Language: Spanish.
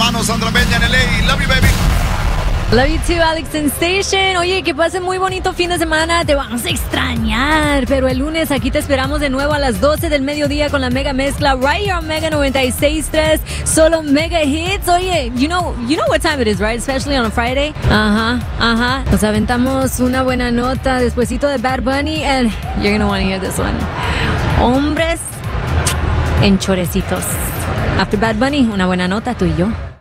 hermano Sandra Peña en LA. Love you, baby. Love you too, Alex Sensation. Oye, que pasen muy bonito fin de semana. Te vamos a extrañar. Pero el lunes aquí te esperamos de nuevo a las 12 del mediodía con la mega mezcla right here on Mega 96.3. Solo mega hits. Oye, you know what time it is, right? Especially on a Friday. Ajá. Nos aventamos una buena nota despuesito de Bad Bunny. And you're gonna want to hear this one. Hombres en chorecitos. After Bad Bunny, una buena nota, tú y yo.